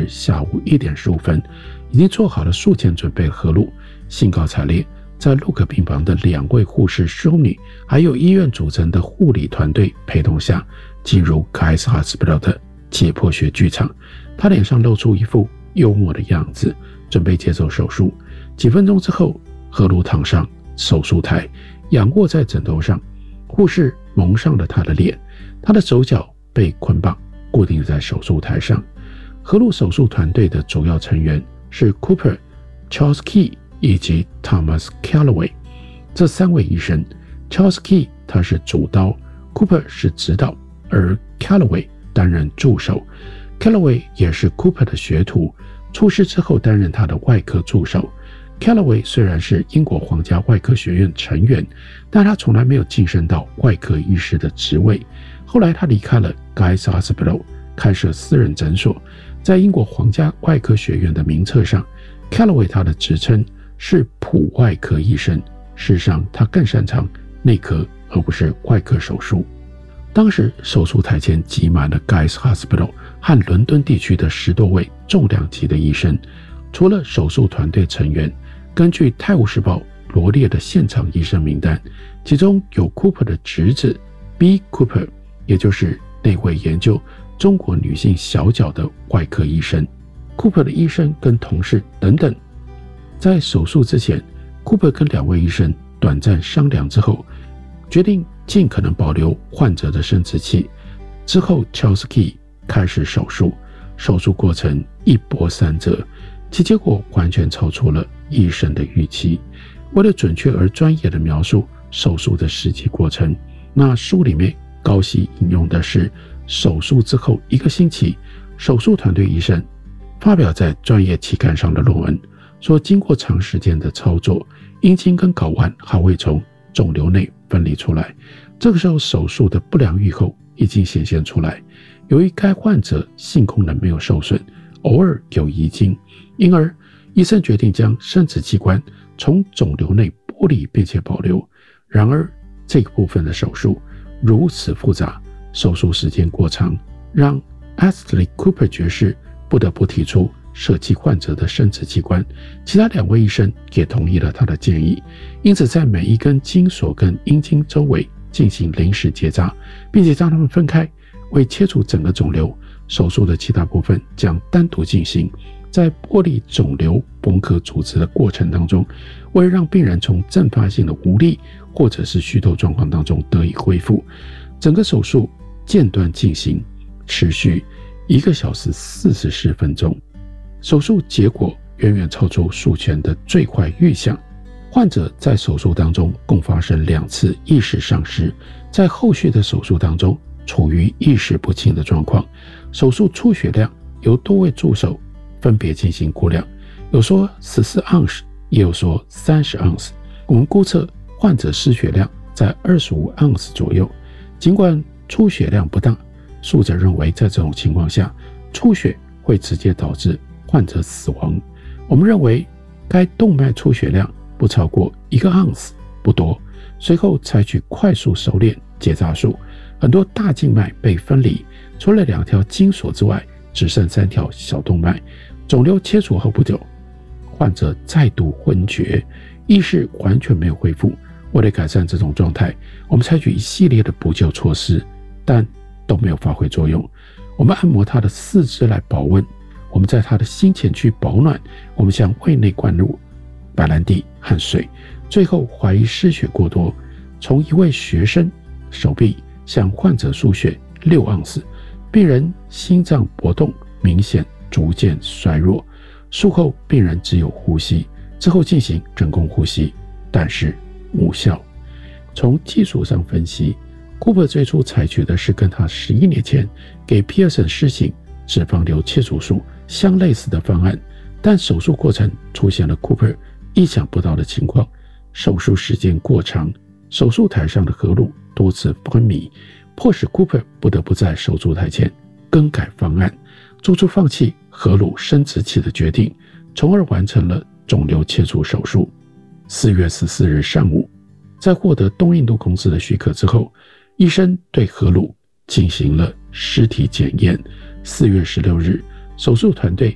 日下午1点15分，已经做好了术前准备的何鲁兴高采烈，在陆克病房的2位护士、修女，还有医院组成的护理团队陪同下，进入 Guy's Hospital 的解剖学剧场。他脸上露出一副幽默的样子，准备接受手术。几分钟之后，何鲁躺上手术台，仰卧在枕头上，护士蒙上了他的脸，他的手脚被捆绑固定在手术台上。何鲁手术团队的主要成员是 Cooper、Charles Key 以及 Thomas Calloway 这3位医生。Charles Key 他是主刀， Cooper 是指导，而 Calloway 担任助手。 Calloway 也是 Cooper 的学徒，出事之后担任他的外科助手。Calloway 虽然是英国皇家外科学院成员，但他从来没有晋升到外科医师的职位。后来他离开了 Guy's Hospital， 开设私人诊所。在英国皇家外科学院的名册上， Calloway 他的职称是普外科医生，事实上他更擅长内科而不是外科手术。当时手术台前挤满了 Guy's Hospital 和伦敦地区的10多位重量级的医生。除了手术团队成员，根据《泰晤士报》罗列的现场医生名单，其中有 Cooper 的侄子 B. Cooper， 也就是那位研究中国女性小脚的外科医生。 Cooper 的医生跟同事等等。在手术之前， Cooper 跟2位医生短暂商量之后，决定尽可能保留患者的生殖器。之后 Charles Key 开始手术，手术过程一波三折，其结果完全超出了医生的预期。为了准确而专业的描述手术的实际过程，那书里面高希引用的是手术之后1个星期，手术团队医生发表在专业期刊上的论文，说经过长时间的操作，阴茎跟睾丸还未从肿瘤内分离出来。这个时候手术的不良预后已经显现出来。由于该患者性功能没有受损，偶尔有遗精，因而医生决定将生殖器官从肿瘤内剥离并且保留。然而这个部分的手术如此复杂，手术时间过长，让 Astley Cooper 爵士不得不提出舍弃患者的生殖器官。其他2位医生也同意了他的建议，因此在每一根精索跟阴茎周围进行临时结扎，并且将它们分开。为切除整个肿瘤，手术的其他部分将单独进行。在剥离肿瘤崩壳组织的过程当中，为了让病人从阵发性的无力或者是虚脱状况当中得以恢复，整个手术间断进行，持续1个小时44分钟。手术结果远远超出术前的最快预想。患者在手术当中共发生2次意识丧失，在后续的手术当中处于意识不清的状况。手术出血量由多位助手分别进行估量，有说14盎司，也有说30盎司。我们估测患者失血量在25盎司左右。尽管出血量不大，术者认为在这种情况下，出血会直接导致患者死亡。我们认为该动脉出血量不超过1个盎司，不多。随后采取快速收敛结扎术，很多大静脉被分离，除了2条精索之外，只剩3条小动脉。肿瘤切除后不久，患者再度昏厥，意识完全没有恢复。为了改善这种状态，我们采取一系列的补救措施，但都没有发挥作用。我们按摩他的4肢来保温，我们在他的心前区保暖，我们向胃内灌入白兰地和水。最后怀疑失血过多，从一位学生手臂向患者输血6盎司，病人心脏搏动明显逐渐衰弱。术后病人只有呼吸，之后进行人工呼吸，但是无效。从技术上分析， Cooper 最初采取的是跟他11年前给 Pearson 施行脂肪瘤切除术相类似的方案，但手术过程出现了 Cooper 意想不到的情况。手术时间过长，手术台上的何鲁多次昏迷，迫使 Cooper 不得不在手术台前更改方案，做出放弃何鲁生殖器的决定，从而完成了肿瘤切除手术。4月14日上午，在获得东印度公司的许可之后，医生对何鲁进行了尸体检验。4月16日，手术团队